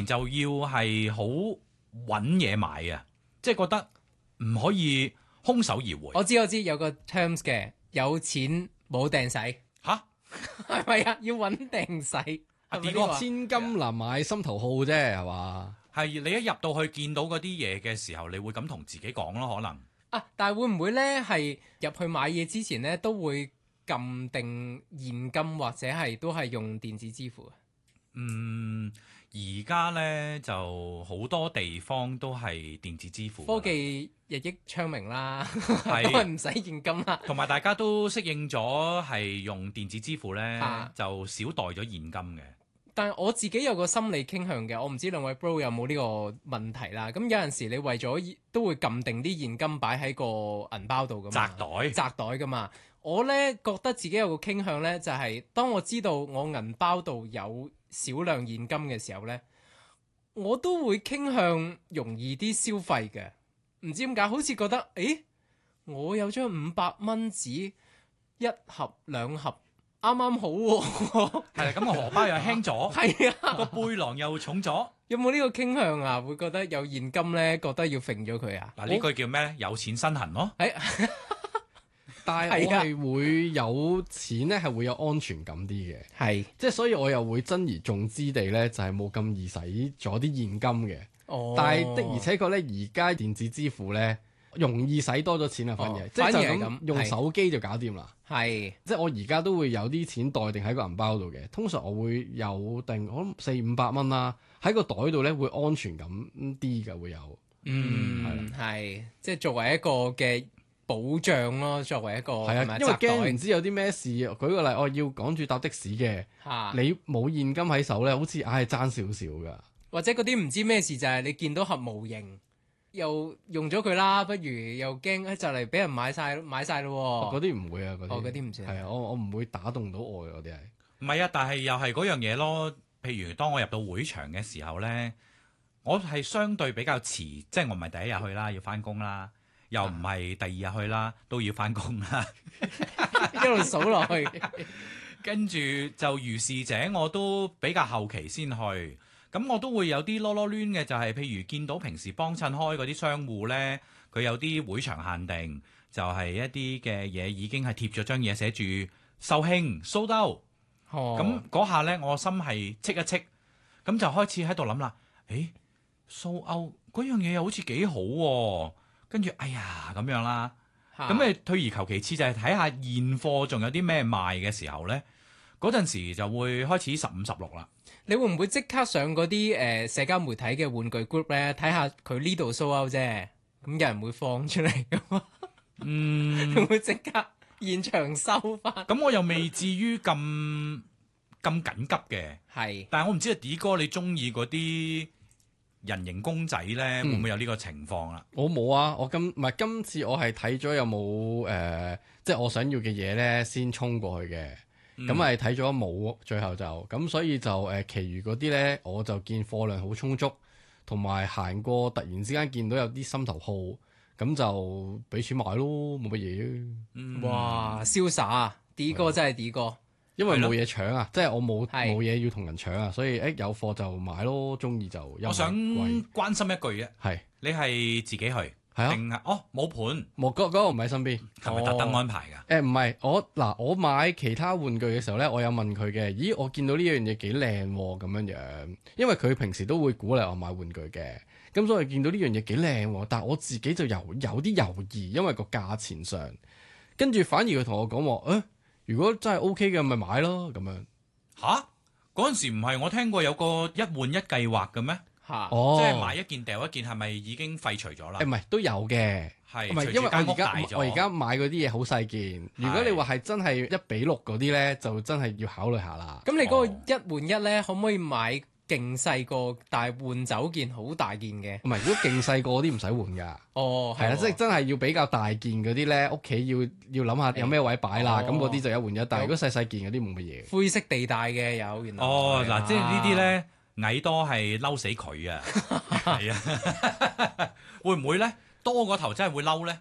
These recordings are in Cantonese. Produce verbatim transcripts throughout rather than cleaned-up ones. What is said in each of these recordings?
就要係好揾嘢買啊，即係覺得唔可以空手而回。 我知我知有個 terms 嘅，有錢冇掟使吓， 係咪啊？要揾掟使，係咪呢個啊千金難買心頭好啫，係嘛？ 係你一入到去見到嗰啲嘢嘅時候，你會咁同自己講咯，可能。 啊！但係會唔會咧係入去買嘢之前咧都會撳定現金或者係都係用電子支付啊？ 嗯，而家咧就好多地方都係電子支付㗎啦， 科技日益昌明啦， 係都係唔使現金啦。 同埋大家都適應咗係用電子支付咧， 啊就少袋咗現金嘅。 但係我自己有個心理傾向嘅，我唔知兩位 bro 有冇呢個問題啦。咁有陣時你為咗都會撳定啲現金擺喺個銀包度噶嘛， 擲袋擲袋噶嘛。我呢覺得自己有個傾向呢，就係、是、當我知道我銀包度有少量現金嘅時候呢，我都會傾向容易啲消費嘅。唔知點解，好似覺得，誒，我有張五百蚊紙，一盒兩盒。啱啱好喎、 係啦，咁個荷包又輕咗， 係啊， 個背囊又重咗。 有冇呢個傾向啊？會覺得有現金咧，覺得要揈咗佢啊？ 嗱，呢句叫咩咧？有錢身痕咯。 誒， 但係我係會有錢咧，係會有安全感啲嘅， 係即係所以我又會珍而重之地咧，就係冇咁易使咗啲現金嘅。 哦， 但係的而且確咧，而家電子支付咧容易使多咗錢啊，反而、 哦即係就反而係咁咁用係手機就搞掂啦。 係即係我而家都會有啲錢袋定喺個銀包度嘅，通常我會有定我諗四五百蚊啦，喺個袋度咧會安全感啲嘅會有。 嗯係，即係作為一個嘅保障咯，作為一個係啊， 係咪因為擲袋驚唔知有啲咩事。舉個例，我要趕住搭的士嘅， 嚇你冇現金喺手咧，好似唉爭少少噶。 或者嗰啲唔知咩事就係你見到盒模型又用咗佢啦，不如又驚誒就嚟俾人買晒買曬咯喎。 嗰啲唔會啊，嗰啲哦嗰啲唔算係啊，我我唔會打動到我嘅嗰啲係。 唔係啊，但係又係嗰樣嘢咯。譬如當我入到會場嘅時候咧，我係相對比較遲，即係我唔係第一日去啦，要翻工啦，又唔係第二日去啦，都要翻工啦。 一路數落去， 跟住就如是者，我都比較後期先去，咁我都會有啲囉囉攣嘅，就係譬如見到平時幫襯開嗰啲商戶呢，佢有啲會場限定，就係一啲嘅嘢已經係貼咗張嘢寫住售罄 sold out，咁嗰下呢，我心係戚一戚，咁就開始喺度諗啦，誒 sold out 嗰樣嘢又好似幾好喎，跟住哎呀咁樣啦。咁你退而求其次就係睇下現貨仲有啲咩賣嘅時候呢，嗰陣時就會開始十五十六啦。 你會唔會即刻上嗰啲誒社交媒體嘅玩具 group 咧，睇下佢呢度 show out 啫？咁有人會放出嚟噶嘛？ 嗯， 會唔會即刻現場收翻？ 咁我又未至於咁咁緊急嘅， 係， 但係我唔知阿 D 哥你中意嗰啲人形公仔呢，會唔會有呢個情況啦？ 我冇啊，我今唔係今次我係睇咗有冇誒、呃，即係我想要嘅嘢咧，先衝過去嘅。咁係睇咗冇，最後就咁，所以就誒、呃，其餘嗰啲咧，我就見貨量好充足，同埋行過突然之間見到有啲心頭好，咁就俾錢買咯，冇乜嘢。 嗯、 哇，瀟灑啊！D 哥真係 D 哥， 因為冇嘢搶啊，即係我冇係冇嘢要同人搶啊，所以誒有貨就買咯，中意就有。 我想貴關心一句啫， 係你係自己去係啊， 定係哦冇盤， 冇嗰嗰個唔喺身邊。 係咪特登安排㗎？ 誒唔係，我嗱我買其他玩具嘅時候咧，我有問佢嘅，咦我見到呢樣嘢幾靚喎咁樣樣，因為佢平時都會鼓勵我買玩具嘅，咁所以見到呢樣嘢幾靚喎，但係我自己就有有啲猶豫，因為個價錢上，跟住反而佢同我講話，誒、欸、如果真係 O K 嘅咪買咯咁樣。 吓？嗰陣時唔係我聽過有個一換一計劃嘅咩？ 嚇， 哦， 即係買一件掉一件，係咪已經廢除咗啦誒？唔係都有嘅。 係， 唔係，因為我隨住間屋而家大咗我而家買嗰啲嘢好細件。如果你話係真係一比六嗰啲咧，就真係要考慮下啦。 咁你嗰個一換一咧，可唔可以買勁細個，但係換走件好大件嘅？ 唔係，如果勁細個嗰啲唔使換㗎。 哦， 係啦，即係係真係要比較大件嗰啲咧，屋企要要諗下有咩位擺啦。 哦咁嗰啲就一換一，但係如果細細件嗰啲冇乜嘢。 灰色地帶嘅有原來。 哦，嗱，即係呢啲啊， 咧，蟻多係嬲死佢啊，係啊，會唔會咧多個頭真係會嬲咧？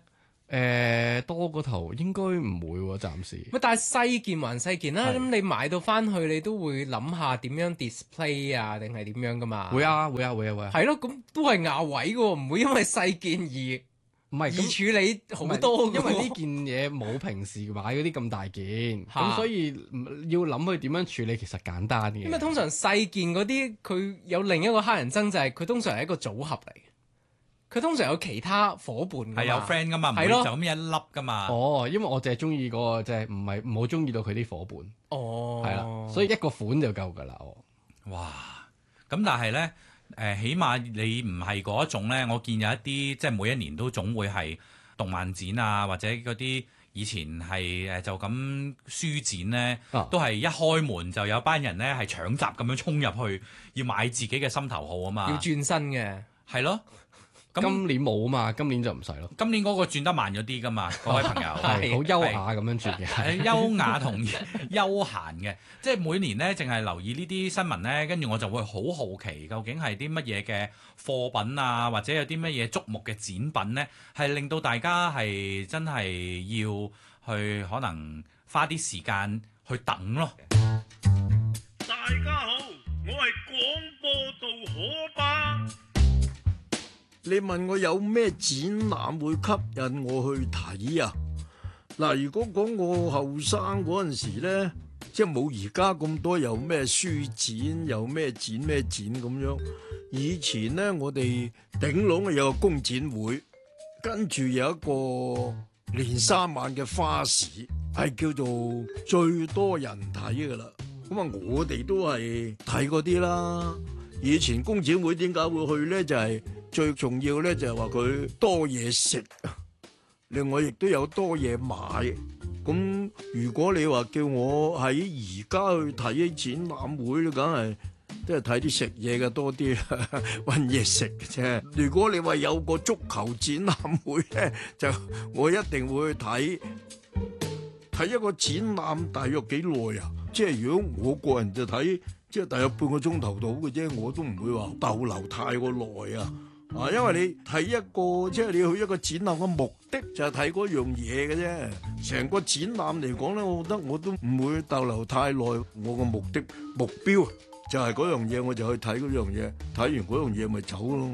誒多個頭應該唔會喎，暫時。 喂，但係細件還細件啦， 係咁你買到翻去，你都會諗下點樣 display 啊，定係點樣噶嘛？ 會啊會啊會啊會啊。 係咯，咁都係壓位嘅喎，唔會因為細件而而唔係咁。 處理好多嘅喎。 因為呢件嘢冇平時買嗰啲咁大件， 嚇咁所以唔要諗佢點樣處理，其實簡單嘅。 因為通常細件嗰啲，佢有另一個黑人憎就係佢通常係一個組合嚟嘅，佢通常有其他伙伴㗎嘛係有 friend 噶嘛，唔會係咯就咁一粒噶嘛。 哦，因為我淨係中意嗰個，即係唔係唔好中意到佢啲伙伴， 哦， 係啦、所以一個款就夠㗎啦。我哇！咁但係咧，誒、起碼你唔係嗰一種咧，我見有一啲即係每一年都總會係動漫展啊，或者嗰啲以前係誒就咁書展咧， 啊都係一開門就有班人咧係搶閘咁樣衝入去，要買自己嘅心頭好啊嘛。 要轉身嘅。 係咯。咁今年冇啊嘛，今年就唔使咯， 今年嗰個轉得慢咗啲噶嘛，各位朋友。 係好優雅咁樣轉嘅。 誒優雅同休閒嘅，即係每年咧，淨係留意呢啲新聞咧，跟住我就會好好奇，究竟係啲乜嘢嘅貨品啊，或者有啲乜嘢觸目嘅展品咧，係令到大家係真係要去可能花啲時間去等咯。 大家好，我係廣播道可巴。 你問我有咩展覽會吸引我去睇啊？嗱，如果講我後生嗰陣時咧，即係冇而家咁多有咩書展，有咩展咩展咁樣。以前咧，我哋頂籠有個工展會，跟住有一個連三晚嘅花市，係叫做最多人睇噶啦。咁啊，我哋都係睇嗰啲啦。以前工展會點解會去咧？就係、是最重要咧就係話佢多嘢食，另外亦都有多嘢買。咁如果你話叫我喺而家去睇展覽會咧，梗係都係睇啲食嘢嘅多啲，揾嘢食嘅啫。如果你話有個足球展覽會咧，就我一定會去睇。睇一個展覽大約幾耐啊？即係如果我個人就睇，即係大約半個鐘頭到嘅啫，我都唔會話逗留太過耐啊。啊，因為你睇一個即係你去一個展覽嘅目的就係睇嗰樣嘢嘅啫。成個展覽嚟講咧，我覺得我都唔會逗留太耐。我個目的目標就係嗰樣嘢，我就去睇嗰樣嘢。睇完嗰樣嘢咪走咯。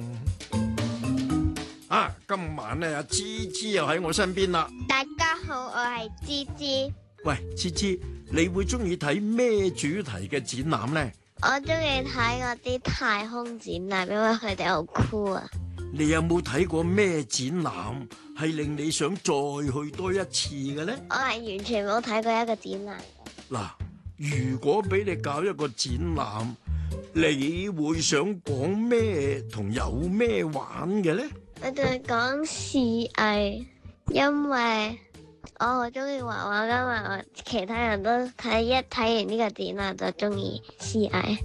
啊，今晚咧阿芝芝又喺我身邊啦。 大家好，我係芝芝。 喂，芝芝，你會中意睇咩主題嘅展覽咧？ 我中意睇嗰啲太空展覽，因為佢哋好酷啊！ 你有冇睇過咩展覽係令你想再去多一次嘅咧？ 我係完全冇睇過一個展覽。 嗱，如果俾你搞一個展覽，你會想講咩同有咩玩嘅咧？ 我就係講視藝，因為我好中意畫畫，因為我其他人都睇一睇完呢個展覽就中意視藝。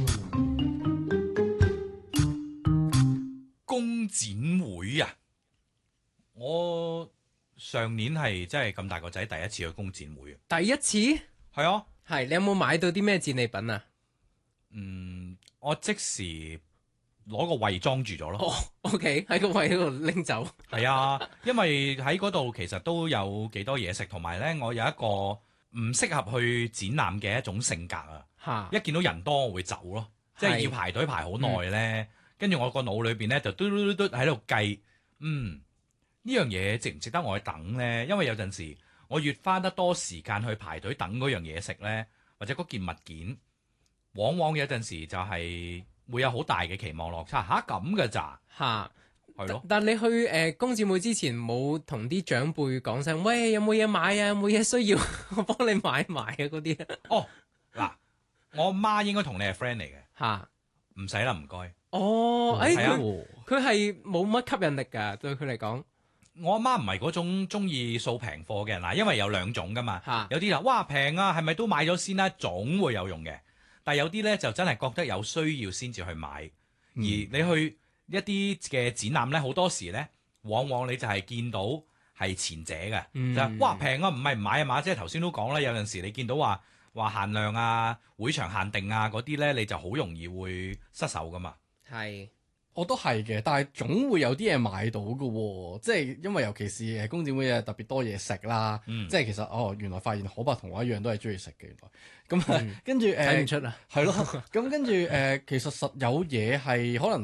工展會啊！我上年係真係咁大個仔第一次去工展會啊！ 第一次係啊， 係你有冇買到啲咩戰利品啊？ 嗯，我即時攞個位裝住咗咯。 哦，OK，喺個位嗰度拎走。 係啊，因為喺嗰度其實都有幾多嘢食，同埋咧我有一個唔適合去展覽嘅一種性格啊。 嚇一見到人多我會走咯，即係要排隊排好耐咧。跟住我個腦裏邊咧就嘟嘟嘟嘟喺度計，嗯，呢樣嘢值唔值得我去等咧？因為有陣時我越花得多時間去排隊等嗰樣嘢食咧，或者嗰件物件，往往有陣時就係會有好大嘅期望落差。吓咁嘅咋？ 嚇係咯。 但你去誒工展會之前冇同啲長輩講聲，喂，有冇嘢買啊？有冇嘢需要我幫你買埋啊？嗰啲哦，嗱，我媽應該同你係 friend 嚟嘅， 嚇唔使啦，唔該。 哦，誒係啊佢佢係冇乜吸引力㗎，對佢嚟講我阿媽唔係嗰種中意掃平貨嘅，嗱，因為有兩種噶嘛， 嚇有啲就哇平啊，係咪都買咗先啦？總會有用嘅，但係有啲咧就真係覺得有需要先至去買， 嗯而你去一啲嘅展覽咧，好多時咧，往往你就係見到係前者嘅， 嗯就係哇平啊，唔係唔買啊嘛，即係頭先都講啦，有陣時你見到話話限量啊、會場限定啊嗰啲咧，你就好容易會失手噶嘛。 係我都係嘅，但係總會有啲嘢買到嘅喎，即係因為尤其是誒工展會啊特別多嘢食啦， 嗯即係其實哦原來發現可伯同我一樣都係中意食嘅，原來咁嗯跟住誒睇唔出啊。 係咯，咁跟住誒其實實有嘢係可能。